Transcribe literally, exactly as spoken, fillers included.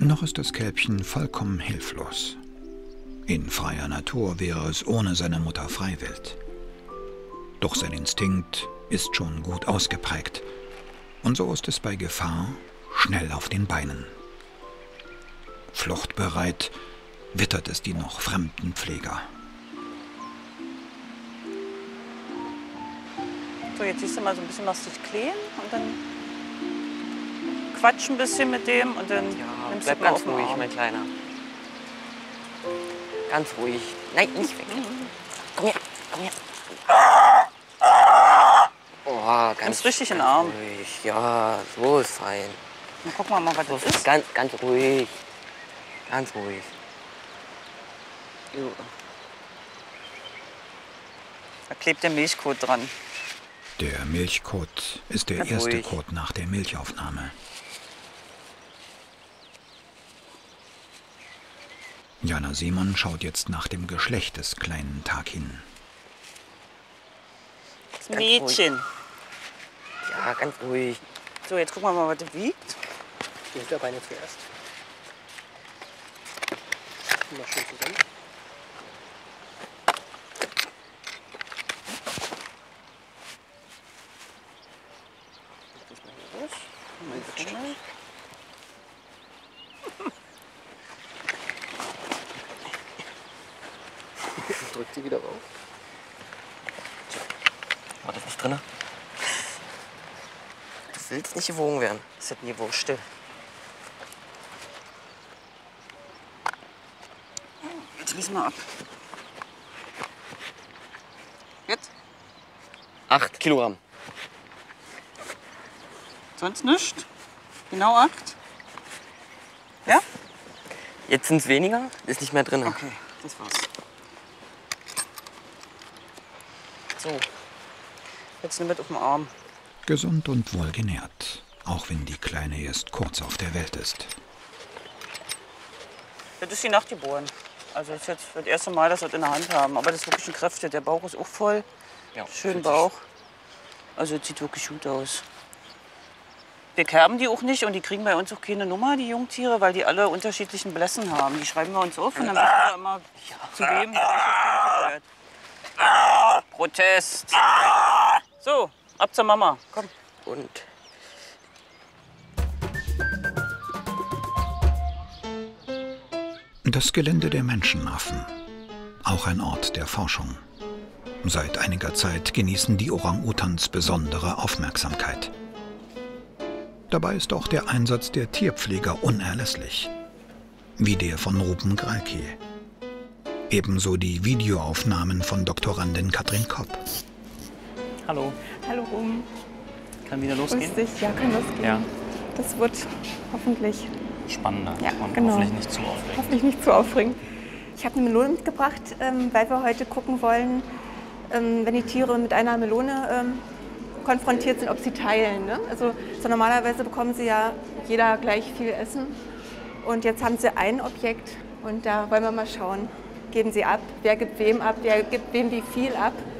Noch ist das Kälbchen vollkommen hilflos. In freier Natur wäre es ohne seine Mutter freiwild. Doch sein Instinkt ist schon gut ausgeprägt. Und so ist es bei Gefahr schnell auf den Beinen. Fluchtbereit wittert es die noch fremden Pfleger. So, jetzt siehst du mal so ein bisschen, machst dich clean und dann quatsch ein bisschen mit dem und dann Ja, nimmst bleib du mal ganz auf den ruhig, Arm. mein Kleiner. Ganz ruhig. Nein, nicht weg. Komm her, komm her. Oh, ganz Nimm's richtig in den ganz Arm. ruhig. Ja, so ist fein. Dann gucken wir mal, was So das ist. Ganz, ganz ruhig. Ganz ruhig. Jo. Da klebt der Milchkot dran. Der Milchkot ist der Ganz erste ruhig. Kot nach der Milchaufnahme. Jana Simon schaut jetzt nach dem Geschlecht des kleinen Takin. Das Mädchen. Ja, ganz ruhig. So, jetzt gucken wir mal, was das wiegt. Die Hinterbeine zuerst. Mal schön zusammen. Drückt sie wieder rauf. War das was drin? Du willst nicht gewogen werden. Das ist nie Wurst. Jetzt wissen wir ab. Jetzt? Acht Kilogramm. Sonst nichts? Genau acht? Ja? Jetzt sind es weniger, ist nicht mehr drin. Okay, das war's. So, jetzt nimm mit auf den Arm. Gesund und wohlgenährt, auch wenn die Kleine erst kurz auf der Welt ist. Das ist die Nacht geboren. Also das ist jetzt das erste Mal, dass wir das in der Hand haben. Aber das ist wirklich ein Kräfte. Der Bauch ist auch voll. Ja, Schön fühlt Bauch. Also das sieht wirklich gut aus. Wir kerben die auch nicht und die kriegen bei uns auch keine Nummer, die Jungtiere, weil die alle unterschiedlichen Blässen haben. Die schreiben wir uns auf und dann wissen wir immer, zu wem welches Kind gehört. Protest. So, ab zur Mama. Komm. Und Das Gelände der Menschenaffen, auch ein Ort der Forschung. Seit einiger Zeit genießen die Orang-Utans besondere Aufmerksamkeit. Dabei ist auch der Einsatz der Tierpfleger unerlässlich, wie der von Ruben Gralke. Ebenso die Videoaufnahmen von Doktorandin Katrin Kopp. Hallo, Hallo Ruben, kann wieder grüß losgehen? dich. Ja, kann losgehen. Ja, Das wird hoffentlich, spannender Ja, und genau. hoffentlich nicht zu aufregend. hoffentlich nicht zu aufregend. Ich habe eine Melone mitgebracht, ähm, weil wir heute gucken wollen, ähm, wenn die Tiere mit einer Melone ähm, konfrontiert sind, ob sie teilen. Ne? Also so normalerweise bekommen sie ja jeder gleich viel Essen. Und jetzt haben sie ein Objekt und da wollen wir mal schauen. Geben sie ab, wer gibt wem ab, wer gibt wem wie viel ab.